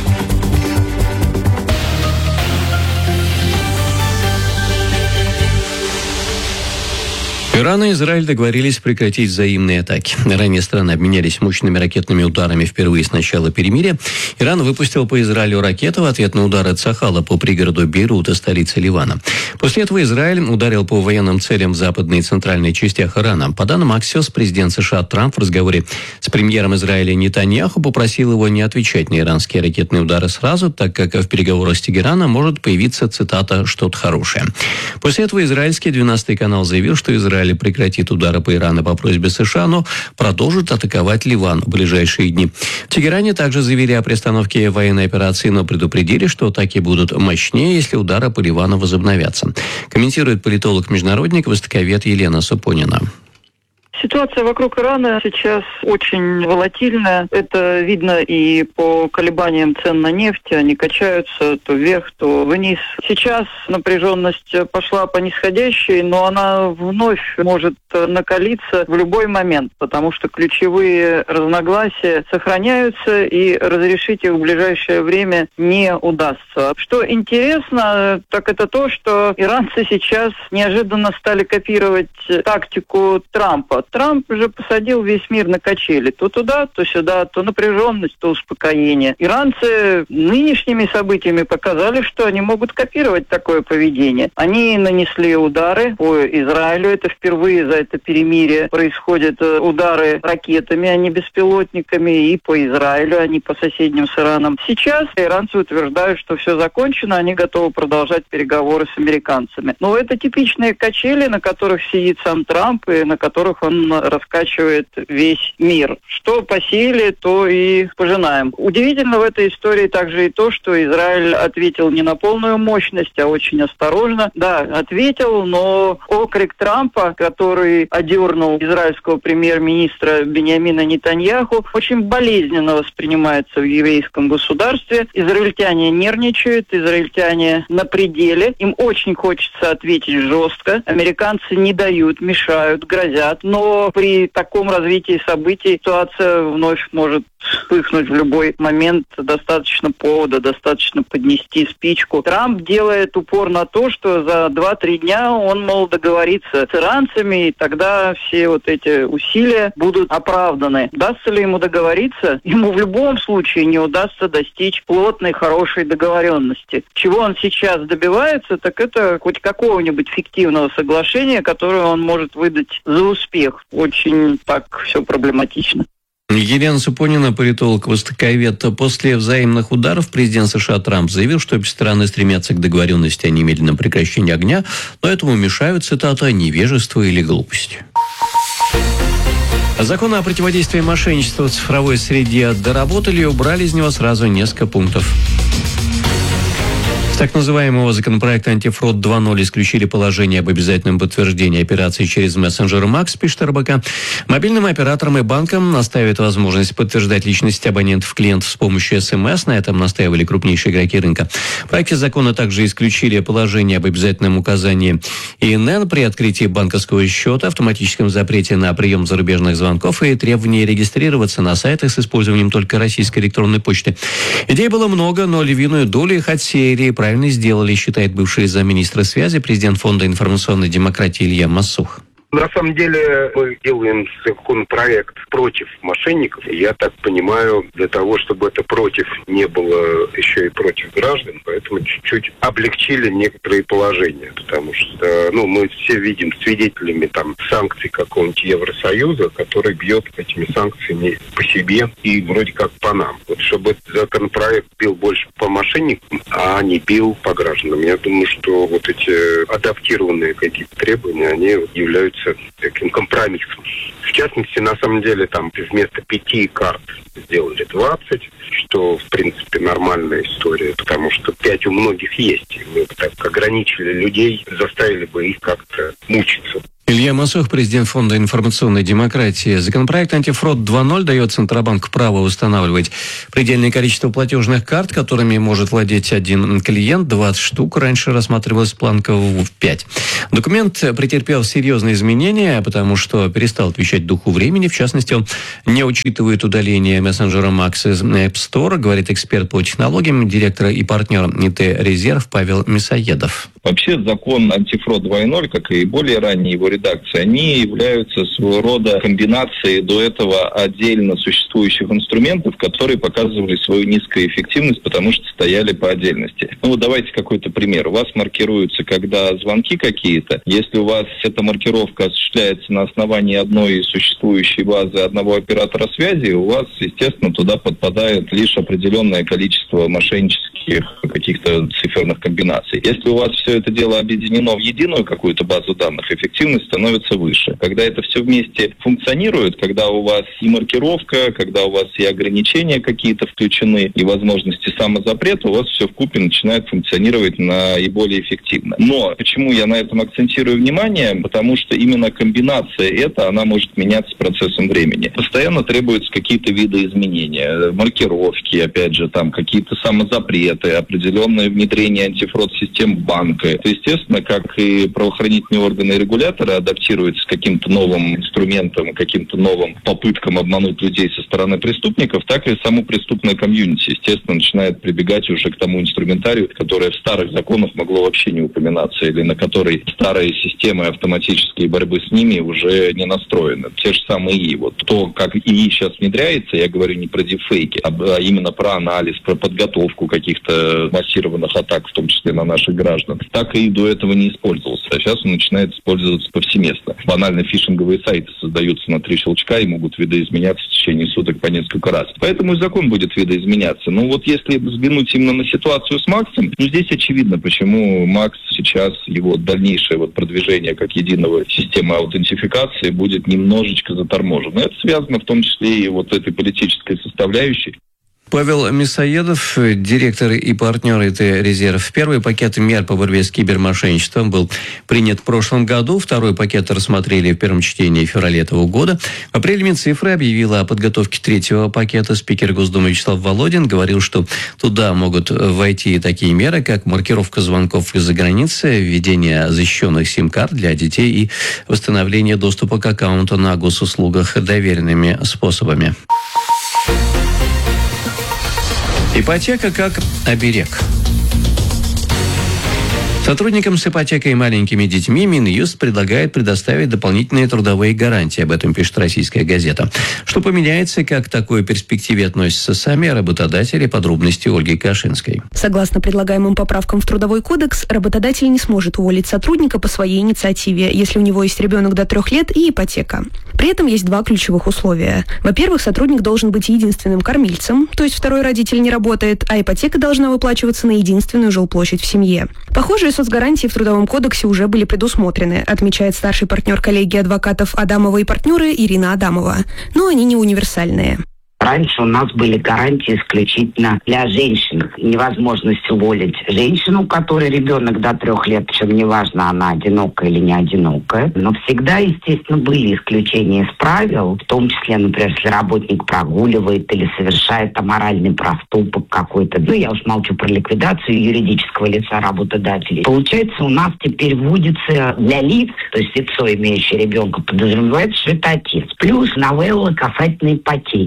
Иран и Израиль договорились прекратить взаимные атаки. Ранее страны обменялись мощными ракетными ударами впервые с начала перемирия. Иран выпустил по Израилю ракеты в ответ на удары Цахала по пригороду Бейрута, столицы Ливана. После этого Израиль ударил по военным целям в западной и центральной частях Ирана. По данным Axios, президент США Трамп в разговоре с премьером Израиля Нетаньяху попросил его не отвечать на иранские ракетные удары сразу, так как в переговорах с Тегераном может появиться, цитата, «что-то хорошее». После этого израильский 12-й канал заявил, что Израиль прекратит удары по Ирану по просьбе США, но продолжит атаковать Ливан в ближайшие дни. В Тегеране также заявили о приостановке военной операции, но предупредили, что атаки будут мощнее, если удары по Ливану возобновятся. Комментирует политолог-международник, востоковед Елена Супонина. Ситуация вокруг Ирана сейчас очень волатильная. Это видно и по колебаниям цен на нефть. Они качаются то вверх, то вниз. Сейчас напряженность пошла по нисходящей, но она вновь может накалиться в любой момент, потому что ключевые разногласия сохраняются, и разрешить их в ближайшее время не удастся. Что интересно, так это то, что иранцы сейчас неожиданно стали копировать тактику Трампа. Трамп уже посадил весь мир на качели. То туда, то сюда, то напряженность, то успокоение. Иранцы нынешними событиями показали, что они могут копировать такое поведение. Они нанесли удары по Израилю. Это впервые за это перемирие происходят удары ракетами, а не беспилотниками. И по Израилю, а не по соседним с Ираном. Сейчас иранцы утверждают, что все закончено, они готовы продолжать переговоры с американцами. Но это типичные качели, на которых сидит сам Трамп и на которых он раскачивает весь мир. Что посеяли, то и пожинаем. Удивительно в этой истории также и то, что Израиль ответил не на полную мощность, а очень осторожно. Да, ответил, но окрик Трампа, который одернул израильского премьер-министра Биньямина Нетаньяху, очень болезненно воспринимается в еврейском государстве. Израильтяне нервничают, израильтяне на пределе. Им очень хочется ответить жестко. Американцы не дают, мешают, грозят. Но при таком развитии событий ситуация вновь может вспыхнуть в любой момент. Достаточно повода, достаточно поднести спичку. Трамп делает упор на то, что за 2-3 дня он, мол, договорится с иранцами, и тогда все вот эти усилия будут оправданы. Удастся ли ему договориться? Ему в любом случае не удастся достичь плотной, хорошей договоренности. Чего он сейчас добивается, так это хоть какого-нибудь фиктивного соглашения, которое он может выдать за успех. Очень так все проблематично. Елена Супонина, политолог-востоковед. После взаимных ударов президент США Трамп заявил, что обе стороны стремятся к договоренности о немедленном прекращении огня, но этому мешают, цитата, «невежество или глупость». Закон о противодействии мошенничеству в цифровой среде доработали и убрали из него сразу несколько пунктов. С так называемого законопроекта «Антифрод 2.0» исключили положение об обязательном подтверждении операций через мессенджер Макс, пишет РБК. Мобильным операторам и банкам оставят возможность подтверждать личность абонентов-клиентов с помощью СМС. На этом настаивали крупнейшие игроки рынка. В проекте закона также исключили положение об обязательном указании ИНН при открытии банковского счета, автоматическом запрете на прием зарубежных звонков и требовании регистрироваться на сайтах с использованием только российской электронной почты. Идей было много, но львиную долю их отсеяли. Правильно сделали, считает бывший замминистра связи, президент Фонда информационной демократии Илья Массух. На самом деле мы делаем законопроект против мошенников. Я так понимаю, для того, чтобы это против не было еще и против граждан, поэтому чуть-чуть облегчили некоторые положения. Потому что мы все видим свидетелями санкций какого-нибудь Евросоюза, который бьет этими санкциями по себе и вроде как по нам. Вот чтобы этот законопроект бил больше по мошенникам, а не бил по гражданам. Я думаю, что вот эти адаптированные какие-то требования, они являются таким компромиссом. В частности, на самом деле, вместо 5 карт сделали 20, что, в принципе, нормальная история, потому что 5 у многих есть. И мы бы так ограничили людей, заставили бы их как-то мучиться. Илья Масох, президент Фонда информационной демократии. Законопроект «Антифрод 2.0» дает Центробанку право устанавливать предельное количество платежных карт, которыми может владеть один клиент, 20 штук. Раньше рассматривалась планка в 5. Документ претерпел серьезные изменения, потому что перестал отвечать духу времени. В частности, он не учитывает удаление мессенджера Max из App Store, говорит эксперт по технологиям, директор и партнер ИТ «Резерв» Павел Мясоедов. Вообще закон «Антифрод 2.0», как и более ранние его редакции, они являются своего рода комбинацией до этого отдельно существующих инструментов, которые показывали свою низкую эффективность, потому что стояли по отдельности. Давайте какой-то пример. У вас маркируются, когда звонки какие-то. Если у вас эта маркировка осуществляется на основании одной существующей базы одного оператора связи, у вас, естественно, туда подпадает лишь определенное количество мошеннических каких-то циферных комбинаций. Если у вас все это дело объединено в единую какую-то базу данных, эффективность становится выше. Когда это все вместе функционирует, когда у вас и маркировка, когда у вас и ограничения какие-то включены, и возможности самозапрета, у вас все вкупе начинает функционировать наиболее эффективно. Но почему я на этом акцентирую внимание? Потому что именно комбинация эта, она может меняться с процессом времени. Постоянно требуются какие-то виды изменения. Маркировки, опять же, какие-то самозапреты, определенное внедрение антифрод-систем банка. То, естественно, как и правоохранительные органы и регуляторы адаптируются к каким-то новым инструментам, каким-то новым попыткам обмануть людей со стороны преступников, так и само преступное комьюнити, естественно, начинает прибегать уже к тому инструментарию, которое в старых законах могло вообще не упоминаться, или на который старые системы автоматической борьбы с ними уже не настроены. Те же самые ИИ. То, как ИИ сейчас внедряется, я говорю не про дипфейки, а именно про анализ, про подготовку каких-то массированных атак, в том числе на наших граждан, так и до этого не использовался. А сейчас он начинает использоваться повсеместно. Банально фишинговые сайты создаются на 3 щелчка и могут видоизменяться в течение суток по несколько раз. Поэтому и закон будет видоизменяться. Если взглянуть именно на ситуацию с Максом, здесь очевидно, почему Макс сейчас, его дальнейшее продвижение как единого системы аутентификации будет немножечко заторможено. Это связано в том числе и этой политической составляющей. Павел Мясоедов, директор и партнер ИТ «Резерв». Первый пакет мер по борьбе с кибермошенничеством был принят в прошлом году. Второй пакет рассмотрели в первом чтении в феврале этого года. В апреле Минцифры объявила о подготовке третьего пакета. Спикер Госдумы Вячеслав Володин говорил, что туда могут войти такие меры, как маркировка звонков из-за границы, введение защищенных сим-карт для детей и восстановление доступа к аккаунту на госуслугах доверенными способами. Ипотека как оберег. Сотрудникам с ипотекой и маленькими детьми Минюст предлагает предоставить дополнительные трудовые гарантии. Об этом пишет «Российская газета». Что поменяется, как к такой перспективе относятся сами работодатели, подробности Ольги Кашинской. Согласно предлагаемым поправкам в Трудовой кодекс, работодатель не сможет уволить сотрудника по своей инициативе, если у него есть ребенок до 3 лет и ипотека. При этом есть 2 ключевых условия. Во-первых, сотрудник должен быть единственным кормильцем, то есть второй родитель не работает, а ипотека должна выплачиваться на единственную жилплощадь в семье. Похожие соцгарантии в Трудовом кодексе уже были предусмотрены, отмечает старший партнер коллегии адвокатов Адамова и партнеры Ирина Адамова. Но они не универсальные. Раньше у нас были гарантии исключительно для женщин. Невозможность уволить женщину, у которой ребенок до 3 лет, причем неважно, она одинокая или не одинокая. Но всегда, естественно, были исключения из правил, в том числе, например, если работник прогуливает или совершает аморальный проступок какой-то. Я уж молчу про ликвидацию юридического лица работодателей. Получается, у нас теперь вводится для лиц, то есть лицо, имеющее ребенка, подразумевается, что это отец. Плюс новелла касательно ипотеки,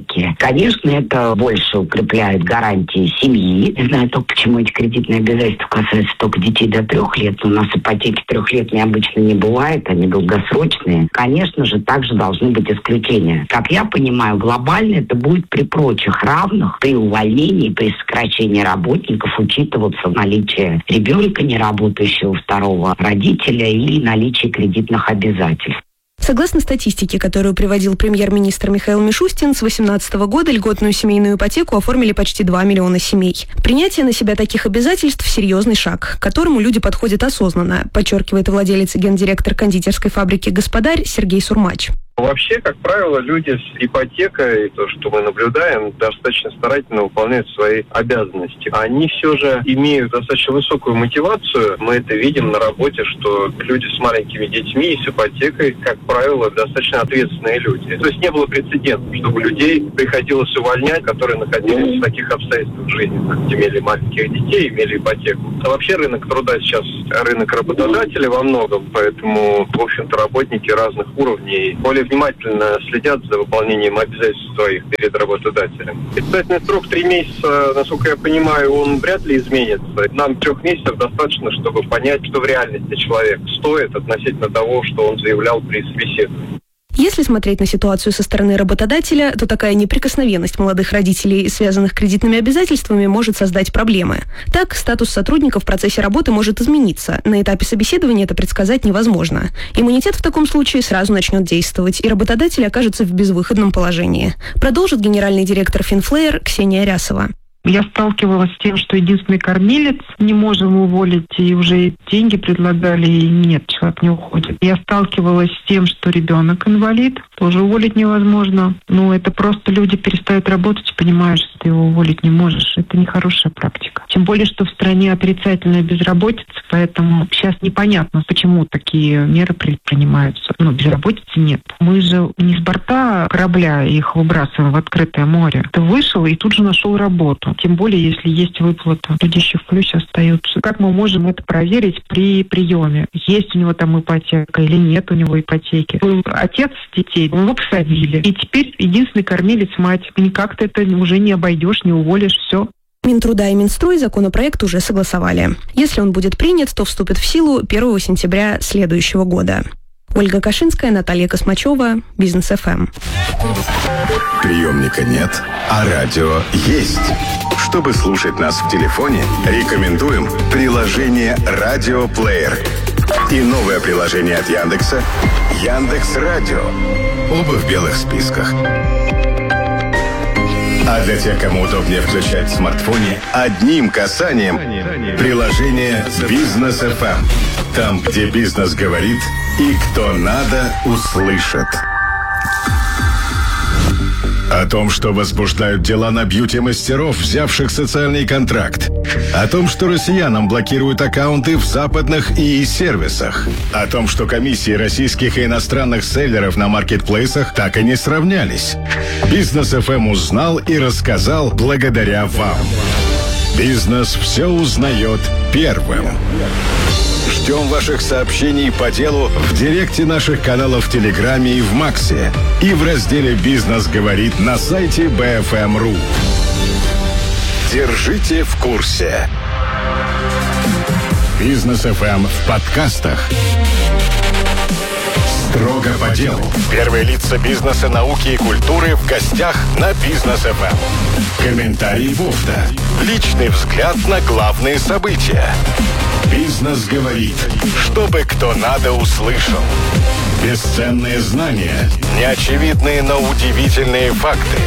Конечно, это больше укрепляет гарантии семьи. Не знаю только, почему эти кредитные обязательства касаются только детей до 3 лет. У нас ипотеки 3-летние обычно не бывает, они долгосрочные. Конечно же, также должны быть исключения. Как я понимаю, глобально это будет при прочих равных, при увольнении, при сокращении работников учитываться наличие ребенка, не работающего, второго родителя или наличие кредитных обязательств. Согласно статистике, которую приводил премьер-министр Михаил Мишустин, с 2018 года льготную семейную ипотеку оформили почти 2 миллиона семей. Принятие на себя таких обязательств – серьезный шаг, к которому люди подходят осознанно, подчеркивает владелец и гендиректор кондитерской фабрики «Господарь» Сергей Сурмач. Вообще, как правило, люди с ипотекой, то, что мы наблюдаем, достаточно старательно выполняют свои обязанности. Они все же имеют достаточно высокую мотивацию. Мы это видим на работе, что люди с маленькими детьми и с ипотекой, как правило, достаточно ответственные люди. То есть не было прецедентов, чтобы людей приходилось увольнять, которые находились в таких обстоятельствах жизни, имели маленьких детей, имели ипотеку. А вообще рынок труда сейчас рынок работодателей во многом, поэтому, в общем-то, работники разных уровней более внимательно следят за выполнением обязательств своих перед работодателем. Испытательный срок 3 месяца, насколько я понимаю, он вряд ли изменится. Нам 3 месяцев достаточно, чтобы понять, что в реальности человек стоит относительно того, что он заявлял при собеседовании. Если смотреть на ситуацию со стороны работодателя, то такая неприкосновенность молодых родителей, связанных кредитными обязательствами, может создать проблемы. Так, статус сотрудника в процессе работы может измениться. На этапе собеседования это предсказать невозможно. Иммунитет в таком случае сразу начнет действовать, и работодатель окажется в безвыходном положении. Продолжит генеральный директор Финфлеер Ксения Рясова. Я сталкивалась с тем, что единственный кормилец не можем уволить, и уже деньги предлагали, и нет, человек не уходит. Я сталкивалась с тем, что ребенок инвалид, тоже уволить невозможно. Но это просто люди перестают работать и понимают, что ты его уволить не можешь. Это нехорошая практика. Тем более, что в стране отрицательная безработица, поэтому сейчас непонятно, почему такие меры предпринимаются. Безработицы нет. Мы же не с борта корабля их выбрасываем в открытое море. Ты вышел и тут же нашел работу. Тем более, если есть выплата. Люди еще в плюсе остаются. Как мы можем это проверить при приеме? Есть у него там ипотека или нет у него ипотеки? Был отец детей, его посадили. И теперь единственный кормилец мать. Никак ты это уже не обойдешь, не уволишь, все. Минтруда и Минстрой законопроект уже согласовали. Если он будет принят, то вступит в силу 1 сентября следующего года. Ольга Кашинская, Наталья Космачева, Бизнес ФМ. Приемника нет, а радио есть. Чтобы слушать нас в телефоне, рекомендуем приложение «Радиоплеер». И новое приложение от Яндекса «Яндекс.Радио». Оба в белых списках. А для тех, кому удобнее включать в смартфоне одним касанием приложение «Бизнес ФМ». Там, где бизнес говорит и кто надо, услышит. О том, что возбуждают дела на бьюти-мастеров, взявших социальный контракт. О том, что россиянам блокируют аккаунты в западных ИИ-сервисах. О том, что комиссии российских и иностранных селлеров на маркетплейсах так и не сравнялись. Бизнес ФМ узнал и рассказал благодаря вам. Бизнес все узнает первым. Ждем ваших сообщений по делу в директе наших каналов в Телеграме и в Максе. И в разделе «Бизнес говорит» на сайте BFM.ru. Держите в курсе. Бизнес ФМ в подкастах. Строго по делу. Первые лица бизнеса, науки и культуры в гостях на Бизнес ФМ. Комментарий Вовда. Личный взгляд на главные события. Бизнес говорит, чтобы кто надо услышал. Бесценные знания, неочевидные, но удивительные факты.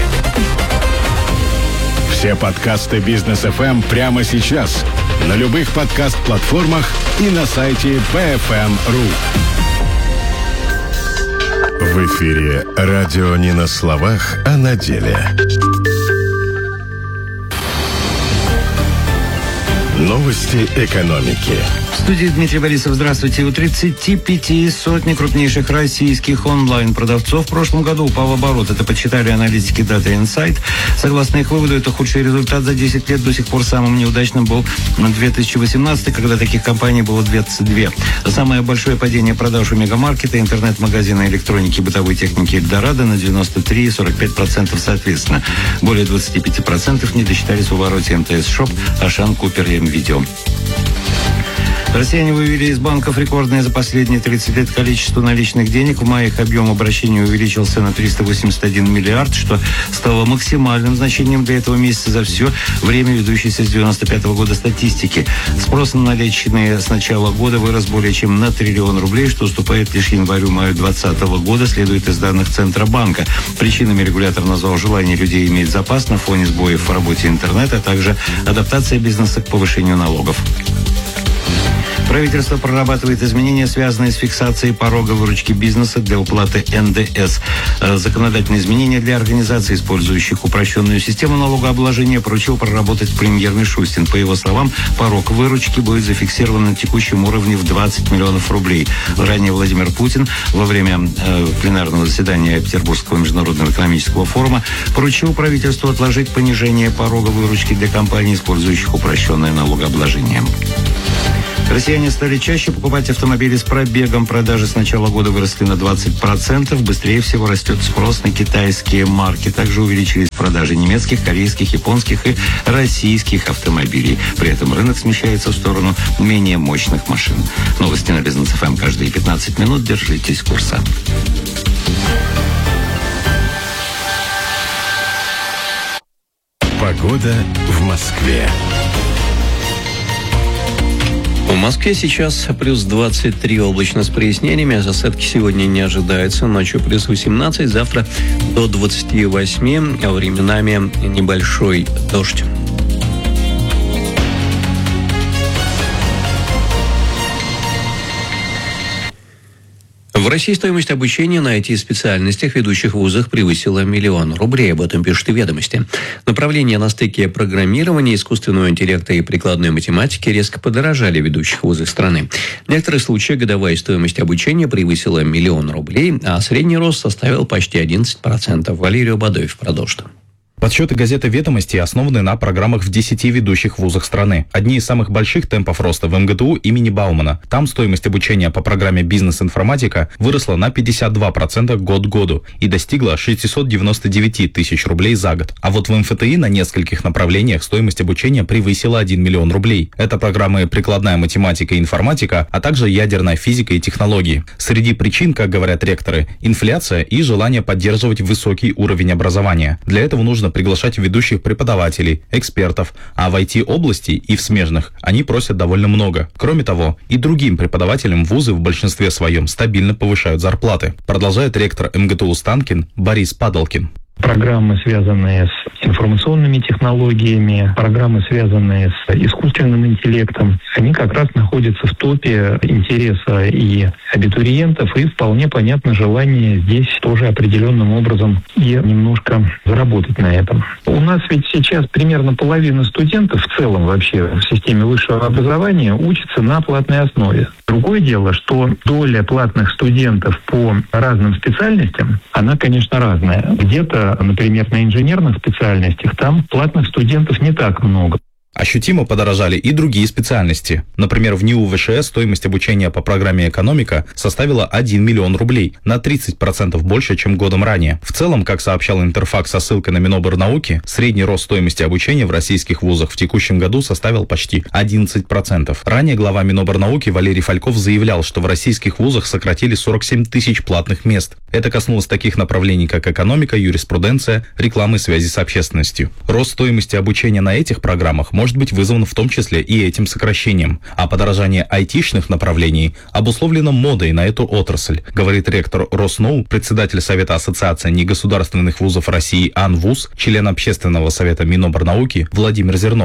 Все подкасты Бизнес ФМ прямо сейчас на любых подкаст-платформах и на сайте BFM.ru. В эфире радио не на словах, а на деле. Новости экономики. В студии Дмитрий Борисов. Здравствуйте. У 35 сотни крупнейших российских онлайн-продавцов в прошлом году упал оборот. Это подсчитали аналитики Data Insight. Согласно их выводу, это худший результат за 10 лет. До сих пор самым неудачным был 2018, когда таких компаний было 22. Самое большое падение продаж у мегамаркета, интернет-магазина электроники и бытовой техники Эльдорадо на 93 и 45% соответственно. Более 25% не досчитались в обороте МТС Шоп, Ашан, Купер и МВидео. Россияне вывели из банков рекордное за последние 30 лет количество наличных денег. В мае их объем обращения увеличился на 381 миллиард, что стало максимальным значением для этого месяца за все время ведущейся с 1995 года статистики. Спрос на наличные с начала года вырос более чем на 1 триллион рублей, что уступает лишь январю-маю 2020 года, следует из данных Центробанка. Причинами регулятор назвал желание людей иметь запас на фоне сбоев в работе интернета, а также адаптация бизнеса к повышению налогов. Правительство прорабатывает изменения, связанные с фиксацией порога выручки бизнеса для уплаты НДС. Законодательные изменения для организаций, использующих упрощенную систему налогообложения, поручил проработать премьер Мишустин. По его словам, порог выручки будет зафиксирован на текущем уровне в 20 миллионов рублей. Ранее Владимир Путин во время пленарного заседания Петербургского международного экономического форума поручил правительству отложить понижение порога выручки для компаний, использующих упрощенное налогообложение. Россияне стали чаще покупать автомобили с пробегом. Продажи с начала года выросли на 20%. Быстрее всего растет спрос на китайские марки. Также увеличились продажи немецких, корейских, японских и российских автомобилей. При этом рынок смещается в сторону менее мощных машин. Новости на Бизнес ФМ каждые 15 минут. Держитесь курса. Погода в Москве. В Москве сейчас плюс 23, облачно с прояснениями. Осадки сегодня не ожидается. Ночью плюс 18, завтра до 28, а временами небольшой дождь. В России стоимость обучения на IT-специальностях в ведущих вузах превысила 1 миллион рублей. Об этом пишут «Ведомости». Направления на стыке программирования, искусственного интеллекта и прикладной математики резко подорожали в ведущих вузах страны. В некоторых случаях годовая стоимость обучения превысила 1 миллион рублей, а средний рост составил почти 11%. Валерий Бадоев продолжит. Подсчеты газеты «Ведомости» основаны на программах в 10 ведущих вузах страны. Одни из самых больших темпов роста в МГТУ имени Баумана. Там стоимость обучения по программе «Бизнес-информатика» выросла на 52% год к году и достигла 699 тысяч рублей за год. А вот в МФТИ на нескольких направлениях стоимость обучения превысила 1 миллион рублей. Это программы «Прикладная математика и информатика», а также ядерная физика и технологии. Среди причин, как говорят ректоры, инфляция и желание поддерживать высокий уровень образования. Для этого нужно приглашать ведущих преподавателей, экспертов, а в IT-области и в смежных они просят довольно много. Кроме того, и другим преподавателям вузы в большинстве своем стабильно повышают зарплаты, продолжает ректор МГТУ Станкин Борис Падалкин. Программы, связанные с информационными технологиями, программы, связанные с искусственным интеллектом, они как раз находятся в топе интереса и абитуриентов, и вполне понятно желание здесь тоже определенным образом и немножко заработать на этом. У нас ведь сейчас примерно половина студентов в целом вообще в системе высшего образования учатся на платной основе. Другое дело, что доля платных студентов по разным специальностям, она, конечно, разная. Где-то, например, на инженерных специальностях, там платных студентов не так много. Ощутимо подорожали и другие специальности. Например, в НИУ ВШЭ стоимость обучения по программе «Экономика» составила 1 миллион рублей, на 30% больше, чем годом ранее. В целом, как сообщал Интерфакс со ссылкой на Минобрнауки, средний рост стоимости обучения в российских вузах в текущем году составил почти 11%. Ранее глава Минобрнауки Валерий Фальков заявлял, что в российских вузах сократили 47 тысяч платных мест. Это коснулось таких направлений, как экономика, юриспруденция, реклама и связи с общественностью. Рост стоимости обучения на этих программах может быть вызван в том числе и этим сокращением, а подорожание айтишных направлений обусловлено модой на эту отрасль, говорит ректор Росноу, председатель Совета Ассоциации негосударственных вузов России АНВУЗ, член Общественного совета Минобрнауки Владимир Зернов.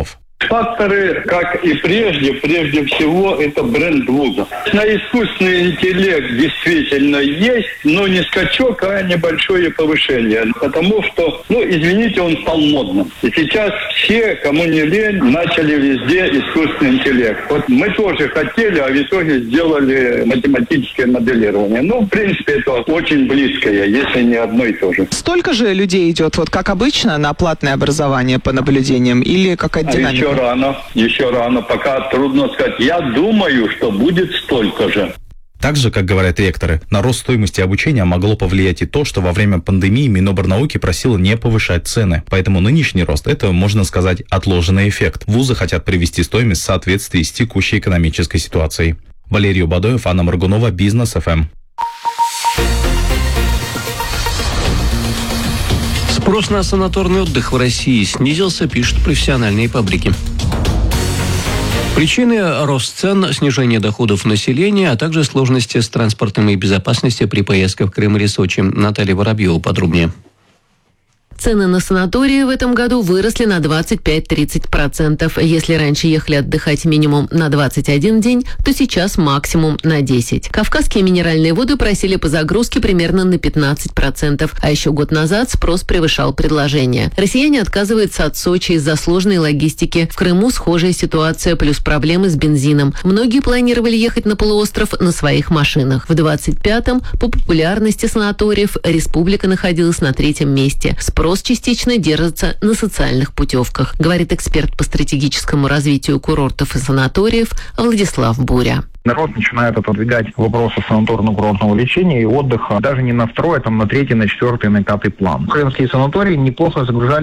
Факторы, как и прежде всего, это бренд вуза. На искусственный интеллект действительно есть, но не скачок, а небольшое повышение. Потому что, извините, он стал модным. И сейчас все, кому не лень, начали везде искусственный интеллект. Вот мы тоже хотели, а в итоге сделали математическое моделирование. В принципе, это очень близкое, если не одно и то же. Столько же людей идет, как обычно, на платное образование по наблюдениям, или какая-то динамика? Еще рано, пока трудно сказать. Я думаю, что будет столько же. Также, как говорят ректоры, на рост стоимости обучения могло повлиять и то, что во время пандемии Минобрнауки просила не повышать цены. Поэтому нынешний рост – это, можно сказать, отложенный эффект. Вузы хотят привести стоимость в соответствии с текущей экономической ситуацией. Валерий Бадоев, Анна Моргунова, Бизнес ФМ. Спрос на санаторный отдых в России снизился, пишут профессиональные паблики. Причины – рост цен, снижение доходов населения, а также сложности с транспортом и безопасностью при поездках в Крым или Сочи. Наталья Воробьева подробнее. Цены на санатории в этом году выросли на 25-30%. Если раньше ехали отдыхать минимум на 21 день, то сейчас максимум на 10. Кавказские минеральные воды просили по загрузке примерно на 15%, а еще год назад спрос превышал предложение. Россияне отказываются от Сочи из-за сложной логистики. В Крыму схожая ситуация, плюс проблемы с бензином. Многие планировали ехать на полуостров на своих машинах. В 25-м по популярности санаториев республика находилась на 3-м месте. Спрос частично держится на социальных путевках, говорит эксперт по стратегическому развитию курортов и санаториев Владислав Буря. Народ начинает отодвигать вопросы санаторно-курортного лечения и отдыха даже не на второй, а на третий, на четвертый, на пятый план. Крымские санатории неплохо загружали